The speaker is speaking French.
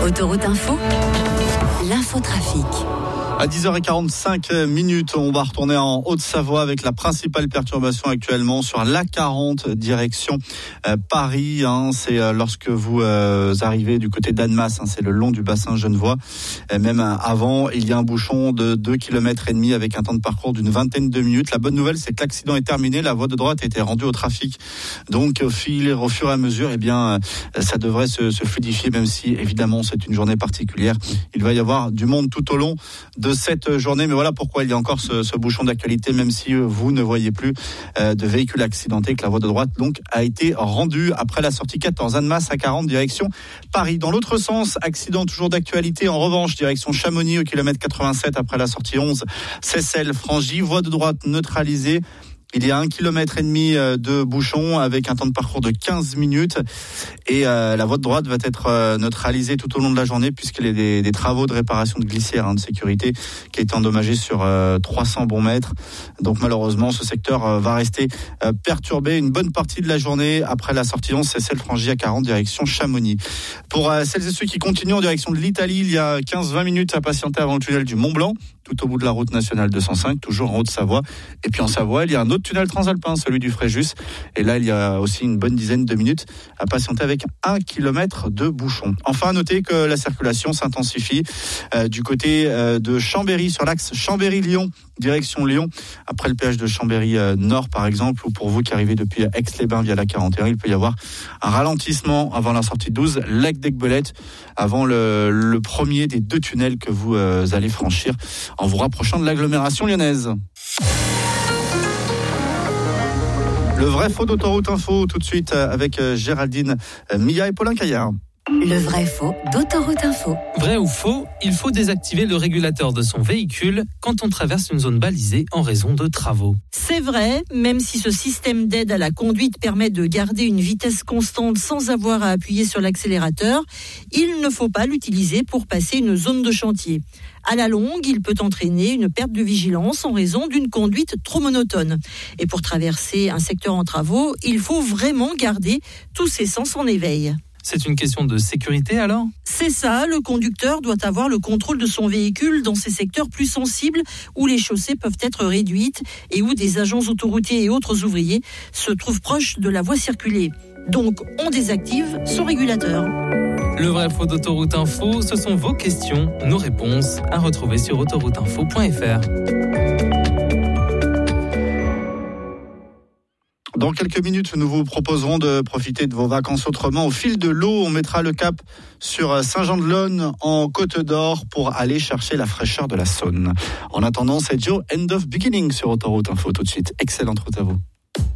Autoroute Info, l'infotrafic. À 10h45, on va retourner en Haute-Savoie avec la principale perturbation actuellement sur l'A40 direction Paris. C'est lorsque vous arrivez du côté d'Annemasse, c'est le long du bassin Genevois. Même avant, il y a un bouchon de 2,5 km avec un temps de parcours d'une vingtaine de minutes. La bonne nouvelle, c'est que l'accident est terminé. La voie de droite a été rendue au trafic. Donc, au fur et à mesure, ça devrait se fluidifier, même si, évidemment, c'est une journée particulière. Il va y avoir du monde tout au long de cette journée, mais voilà pourquoi il y a encore ce bouchon d'actualité, même si vous ne voyez plus de véhicules accidentés, que la voie de droite donc a été rendue après la sortie 14 Annemasse A40 direction Paris. Dans l'autre sens, accident toujours d'actualité en revanche direction Chamonix au kilomètre 87 après la sortie 11 Seyssel Frangy, voie de droite neutralisée. Il y a 1,5 km de bouchon avec un temps de parcours de 15 minutes et la voie de droite va être neutralisée tout au long de la journée puisqu'il y a des travaux de réparation de glissière de sécurité qui a été endommagé sur 300 bons mètres. Donc malheureusement, ce secteur va rester perturbé une bonne partie de la journée après la sortie 11 Seyssel Frangy A40 direction Chamonix. Pour celles et ceux qui continuent en direction de l'Italie, il y a 15-20 minutes à patienter avant le tunnel du Mont Blanc, tout au bout de la route nationale 205, toujours en Haute-Savoie. Et puis en Savoie, il y a un autre tunnel transalpin, celui du Fréjus. Et là, il y a aussi une bonne dizaine de minutes à patienter avec 1 km de bouchon. Enfin, à noter que la circulation s'intensifie du côté de Chambéry, sur l'axe Chambéry-Lyon, direction Lyon, après le péage de Chambéry Nord, par exemple, ou pour vous qui arrivez depuis Aix-les-Bains via la 41, il peut y avoir un ralentissement avant la sortie 12, Lac d'Aiguebelette, avant le premier des 2 tunnels que vous allez franchir en vous rapprochant de l'agglomération lyonnaise. Le vrai faux d'Autoroute Info, tout de suite avec Géraldine Milla et Paulin Caillard. Le vrai faux d'Autoroute Info. Vrai ou faux, il faut désactiver le régulateur de son véhicule quand on traverse une zone balisée en raison de travaux. C'est vrai, même si ce système d'aide à la conduite permet de garder une vitesse constante sans avoir à appuyer sur l'accélérateur, il ne faut pas l'utiliser pour passer une zone de chantier. À la longue, il peut entraîner une perte de vigilance en raison d'une conduite trop monotone. Et pour traverser un secteur en travaux, il faut vraiment garder tous ses sens en éveil. C'est une question de sécurité alors ? C'est ça, le conducteur doit avoir le contrôle de son véhicule dans ces secteurs plus sensibles où les chaussées peuvent être réduites et où des agents autoroutiers et autres ouvriers se trouvent proches de la voie circulée. Donc, on désactive son régulateur. Le vrai faux d'Autoroute Info, ce sont vos questions, nos réponses à retrouver sur autorouteinfo.fr. Dans quelques minutes, nous vous proposerons de profiter de vos vacances autrement. Au fil de l'eau, on mettra le cap sur Saint-Jean-de-Laune en Côte d'Or pour aller chercher la fraîcheur de la Saône. En attendant, c'est Joe, End of Beginning sur Autoroute Info tout de suite. Excellente route à vous.